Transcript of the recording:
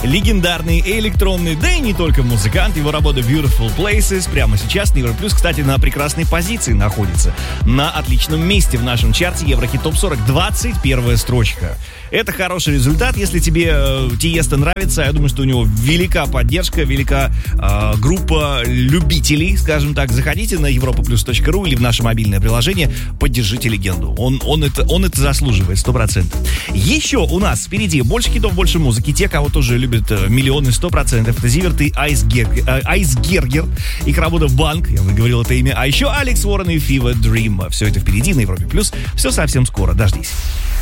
легендарный электронный, да и не только музыкант. Его работа Beautiful Places прямо сейчас на Европе+, кстати, на прекрасной позиции находится. На отличном месте в нашем чарте Еврохит Топ 40, 21 строчка. Это хороший результат, если тебе Тиесто нравится. Я думаю, что у него велика поддержка, велика группа любителей, скажем так. Заходите на europaplus.ru или в наше мобильное приложение, поддержите легенду. Он это заслуживает, 100%. Еще у нас впереди больше хитов, больше музыки. Те, кого тоже любят миллионы, 100%. Это Зиверт и Айсгергер. Их работа «Банк», я уже говорил это имя. А еще Алекс Уоррен и Fever Dream. Все это впереди на Европе+. Все совсем скоро, дождись.